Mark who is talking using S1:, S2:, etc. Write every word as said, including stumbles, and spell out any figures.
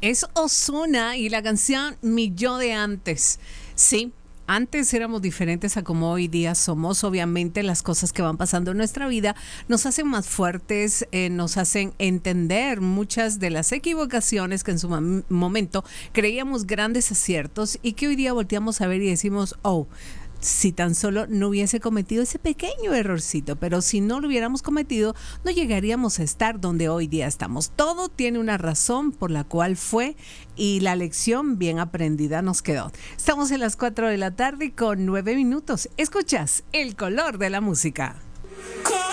S1: Es Ozuna y la canción Mi Yo de Antes. Sí, antes éramos diferentes a como hoy día somos. Obviamente las cosas que van pasando en nuestra vida nos hacen más fuertes, eh, nos hacen entender muchas de las equivocaciones que en su mam- momento creíamos grandes aciertos y que hoy día volteamos a ver y decimos, oh, si tan solo no hubiese cometido ese pequeño errorcito, pero si no lo hubiéramos cometido, no llegaríamos a estar donde hoy día estamos. Todo tiene una razón por la cual fue y la lección bien aprendida nos quedó. Estamos en las cuatro de la tarde con nueve minutos. Escuchas El Color de la Música.